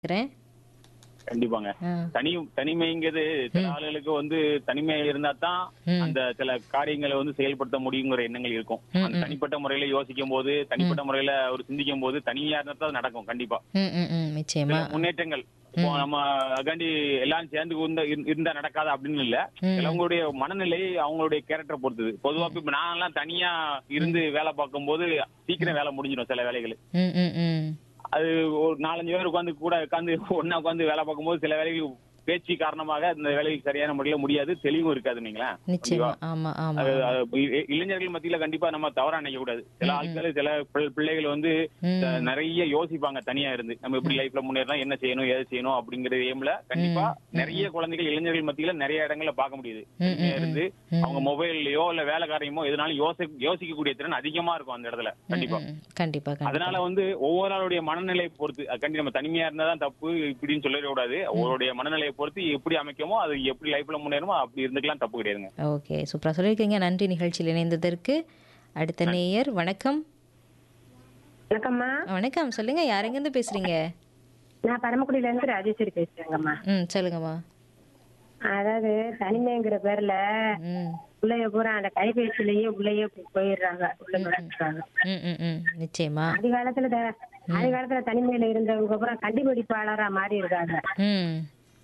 இருக்கிறேன். கண்டிப்பாங்க. ஆ. தனிமைங்கிறது சில ஆளுகளுக்கு தனிமை இருந்தா தான் ம். அந்த சில காரியங்களை செயல்படுத்த முடியுங்கிற எண்ணங்கள் இருக்கும். அந்த ம். தனிப்பட்ட முறையில யோசிக்கும் போது, தனிப்பட்ட முறையில ஒரு சிந்திக்கும் போது, தனியா இருந்தா தான் அது நடக்கும் கண்டிப்பா. ம். ம். ம். சில நிச்சயமா. முன்னேற்றங்கள் இப்போ ம். நம்ம அதுக்காண்டி எல்லாரும் சேர்ந்து இருந்தா நடக்காது அப்படின்னு இல்ல. ம். சிலவங்களுடைய மனநிலை அவங்களுடைய கேரக்டர் பொறுத்தது. பொதுவா இப்ப நான்லாம் தனியா இருந்து வேலை பார்க்கும்போது சீக்கிரம் வேலை முடிஞ்சிடும் சில வேலைகள். ம். ம். ம். அது ஒரு 4, 5 பேர் உட்காந்து ஒண்ணா உட்காந்து வேலை பார்க்கும்போது சில வேலைகள் பேச்சு காரணமாக அந்த வேலைக்கு சரியான முறையில முடியாது. தெளிவும் இருக்காது நீங்களா? நிச்சயமா. ஆமா, ஆமா, அது ஆமா. அது இளைஞர்கள் மத்தியில கண்டிப்பா நம்ம தவறா நினைக்க கூடாது. சில ம். ஆட்கள் சில பிள்ளைகள் ம். நிறைய யோசிப்பாங்க தனியா இருந்து. நம்ம எப்படி லைஃப்ல முன்னேறலாம், என்ன செய்யணும், ஏது செய்யணும் அப்படிங்கிற எய்ம்ல கண்டிப்பா நிறைய குழந்தைகள் இளைஞர்கள் மத்தியில நிறைய இடங்கள்ல பார்க்க முடியுது. தனியா இருந்து அவங்க மொபைல்லயோ இல்ல வேலை காரியமோ எதுனாலும் யோசிக்கக்கூடிய திறன் அதிகமா இருக்கும் அந்த இடத்துல கண்டிப்பா. கண்டிப்பா, கண்டிப்பா. அதனால ஒவ்வொரு ஆளுடைய மனநிலை பொறுத்து அதுக்காண்டி நம்ம தனிமையா இருந்தாதான் தப்பு இப்படின்னு சொல்லவே கூடாது. அவருடைய மனநிலையை பொறுத்து எப்படி அமைக்கமோ அது எப்படி லைஃப்ல முன்னேறுமோ அப்படி இருந்துக்கலாம், தப்பு கிடையாதுங்க. ஓகே. சூப்பரா சொல்லியிருக்கீங்க. நன்றி நிகழ்ச்சியில் இணைந்ததற்கு. அடுத்த நேயர் வணக்கம். வணக்கம்மா. வணக்கம். சொல்லுங்க. யார் எங்கேருந்து பேசுறீங்க? நான் பரமக்குடியில இருந்து ராஜேஸ்வரி பேசுறேங்கம்மா. சொல்லுங்கம்மா. அதாவது தனிமைங்கிற பேர்ல ம். உள்ளைய பூரா அந்த கைபேசியிலேயே உள்ளேயே போயிடுறாங்க, உள்ள நுழைஞ்சுறாங்க. ம். ம். ம். நிச்சயமா. ஆதி காலத்துல தனிமையில இருந்தவங்க பூரா கண்டுபிடிப்பாளரா மாறி இருக்காங்க. ம்.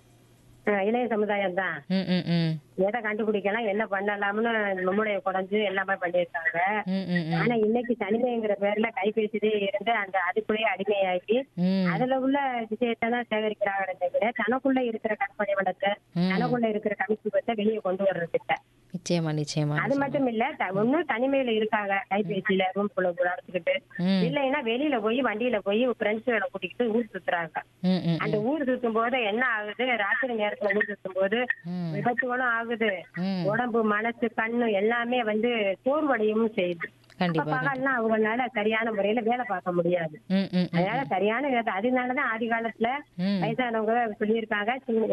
இளைய சமுதாயம் தான் ம். ம். ம். எதை கண்டுபிடிக்கலாம், என்ன பண்ணலாம்னு நம்முடைய குறைஞ்சு எல்லாமே பண்ணியிருக்காங்க. ம். ம். ம். ஆனா இன்னைக்கு தனிமைங்கிற பேர்ல கைபேசியிலே இருந்து அந்த அதுக்குள்ளேயே அடிமையாகி ம். அதுல உள்ள விஷயத்தை தான் சேகரிக்கிறாங்களே தவிர தனக்குள்ள இருக்கிற கற்பனை வளத்தை, தனக்குள்ள இருக்கிற கமிச்சுவத்தை வெளியே கொண்டு வர்றதுக்கு. நிச்சயமா, நிச்சயமா. அது மட்டும் இல்ல, ஒண்ணும் தனிமையில இருக்காங்க கைபேசியில ரூம்குள்ள நடந்துக்கிட்டு, ம். இல்லைன்னா வெளியில போய் வண்டியில போய் ஃப்ரெண்ட்ஸுகளை கூட்டிக்கிட்டு ஊர் சுத்துறாங்க. ம். ம். அந்த ஊர் சுத்தும் போது என்ன ஆகுது, ராத்திரி நேரத்துல ஊர் சுத்தும் போது ம். விபத்துகளும் ஆகுது, ம். உடம்பு மனசு கண்ணு எல்லாமே சோர்வடையும் செய்யுது. அப்ப கண்டிப்பா. பகல்லாம் அவங்களால சரியான முறையில வேலை பார்க்க முடியாது. ம். ம். ம். அதனால சரியான நேரத்தை அதனாலதான் ஆதி காலத்துல ம். வயசானவங்க சொல்லியிருக்காங்க,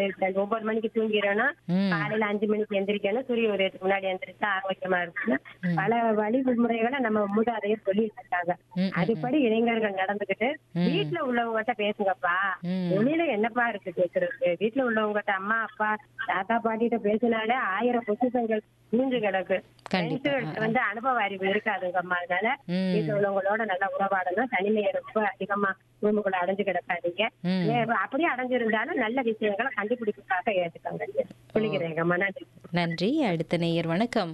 9 மணிக்கு தூங்கிடணும், ம். காலையில 5 மணிக்கு எந்திரிக்கணும், சூரிய உதயத்துக்கு முன்னாடி எந்திரிச்சா ஆரோக்கியமா இருக்குன்னு பல வழிமுறைகளை நம்ம மூதாதையர் சொல்லிட்டு இருக்காங்க. ம். அதுபடி இளைஞர்கள் நடந்துகிட்டு வீட்டுல உள்ளவங்ககிட்ட பேசுங்கப்பா, ம். வெளியில என்னப்பா இருக்கு பேசுறதுக்கு, வீட்டுல உள்ளவங்ககிட்ட அம்மா அப்பா தாத்தா பாட்டிகிட்ட பேசினாலே 1000 பொசிஷன்கள் புரிஞ்சு கிடக்கு. கண்டிப்பா. அனுபவ அறிவு இருக்காதுங்கம்மா. அதனால ம். வீட்டுல உள்ளவங்களோட நல்லா உறவாடணும். தனிமையை ரொம்ப அதிகமா ரூமுக்குள்ள அடைஞ்சு கிடக்காதீங்க. அப்படியே அடைஞ்சிருந்தாலும் நல்ல விஷயங்களை கண்டுபிடிப்புக்காக ஏற்றுக்காங்க சொல்லிக்கிறேங்கம்மா. நன்றி. நன்றி. அடுத்த நேயர் வணக்கம்.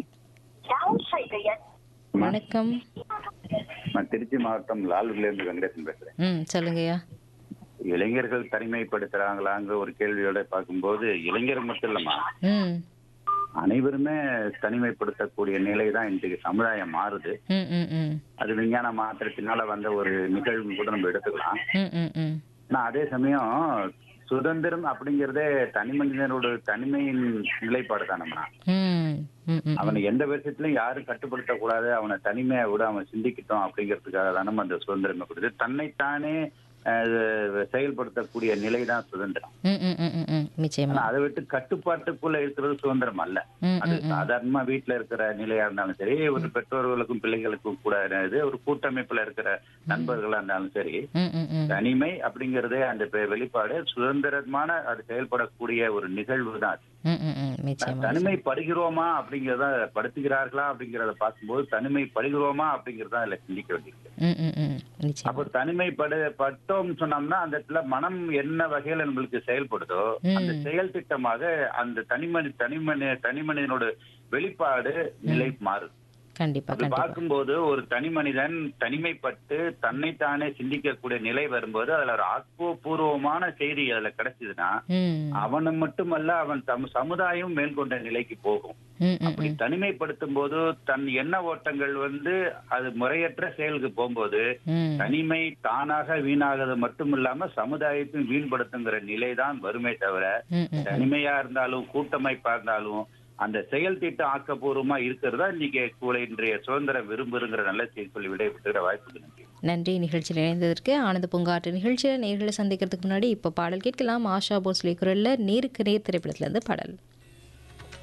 வணக்கம். நான் திருச்சி மாவட்டம் லாலூர்ல இருந்து வெங்கடேசன் பேசுறேன். சொல்லுங்கய்யா. இளைஞர்கள் தனிமைப்படுத்துறாங்களாங்கிற ஒரு கேள்வியோட பார்க்கும்போது இளைஞர்கள் மட்டும் இல்லம்மா, ம். அனைவருமே தனிமைப்படுத்தக்கூடிய நிலைதான் இன்றைக்கு சமுதாயம் மாறுது. ம். ம். ம். அது விஞ்ஞான மாற்றத்தினால வந்த ஒரு நிகழ்வு கூட நம்ம எடுத்துக்கலாம். ம். ம். ம். ஆனா அதே சமயம் சுதந்திரம் அப்படிங்கறதே தனி மனிதனோட தனிமையின் நிலைப்பாடு தானம்மா. ம். ம். ம். அவனை எந்த விஷயத்திலும் யாரும் கட்டுப்படுத்த கூடாது, அவனை தனிமையை விட அவன் சிந்திக்கிட்டோம் அப்படிங்கிறதுக்காக தானே அந்த சுதந்திரமே கொடுத்து தன்னைத்தானே செயல்படுத்தக்கூடிய நிலைதான் சுதந்திரம். ம். ம். ம். ம். நிச்சயமா. அதை விட்டு கட்டுப்பாட்டுக்குள்ள இருக்கிறது சுதந்திரம் அல்ல. அது சாதாரணமா வீட்டுல இருக்கிற நிலையா இருந்தாலும் சரி, ஒரு பெற்றோர்களுக்கும் பிள்ளைகளுக்கும் கூட ஒரு கூட்டமைப்புல இருக்கிற நண்பர்களா இருந்தாலும் சரி, ம். ம். ம். தனிமை அப்படிங்கறதே அந்த வெளிப்பாடு சுதந்திரமான அது செயல்படக்கூடிய ஒரு நிகழ்வு தான். ம். ம். ம். நிச்சயமா. தனிமை படுகிறோமா அப்படிங்கறத படுத்துகிறார்களா அப்படிங்கறத பார்க்கும்போது தனிமை படுகிறோமா அப்படிங்கறத அதுல சிந்திக்க வேண்டியிருக்கு. ம். ம். ம். நிச்சயமா. அப்போ தனிமை பட்டோம் சொன்னோம்னா அந்த இடத்துல மனம் என்ன வகையில நம்மளுக்கு செயல்படுதோ அந்த செயல் திட்டமாக அந்த தனிமனிதனோட வெளிப்பாடு நிலை மாறுது. கண்டிப்பா. அது பார்க்கும்போது ஒரு தனி மனிதன் தனிமைப்பட்டு தன்னைத்தானே சிந்திக்கக்கூடிய நிலை வரும்போது அதுல ஒரு ஆக்கப்பூர்வமான செய்தி அதுல கிடைச்சதுன்னா அவனை மட்டுமல்ல அவன் சமுதாயம் மேற்கொண்ட நிலைக்கு போகும். அப்படி தனிமைப்படுத்தும் போது தன் எண்ண ஓட்டங்கள் அது முறையற்ற செயலுக்கு போகும்போது தனிமை தானாக வீணாகிறது மட்டும் இல்லாம சமுதாயத்தையும் வீண்படுத்துங்கிற நிலைதான் வருமே தவிர தனிமையா இருந்தாலும் கூட்டமைப்பா இருந்தாலும் அந்த செயல் திட்டம் ஆக்கப்பூர்வமா இருக்கிறதா இன்னைக்கு இன்றைய சுதந்திரம் விரும்புங்கிற நல்ல செய்தி சொல்லி விடைபெற்றுகிற வாய்ப்புக்கு நன்றி. நன்றி. நிகழ்ச்சியில் இணைந்ததற்கு. ஆனந்த பூங்காற்று நிகழ்ச்சியில் நேர்களை சந்திக்கிறதுக்கு முன்னாடி இப்போ பாடல் கேட்கலாம். ஆஷா போஸ்லே குரல்ல நேருக்கு நேர் திரைப்படத்துல இருந்து பாடல்.